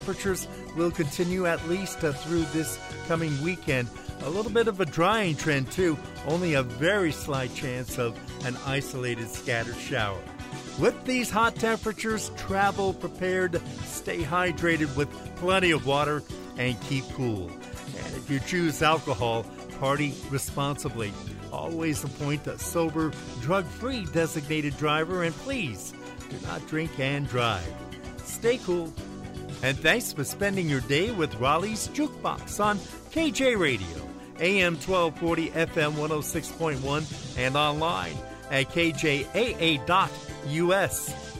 Temperatures will continue at least through this coming weekend. A little bit of a drying trend, too. Only a very slight chance of an isolated scattered shower. With these hot temperatures, travel prepared, stay hydrated with plenty of water, and keep cool. And if you choose alcohol, party responsibly. Always appoint a sober, drug-free designated driver, and please do not drink and drive. Stay cool. And thanks for spending your day with Raleigh's Jukebox on KJ Radio, AM 1240, FM 106.1, and online at kjaa.us.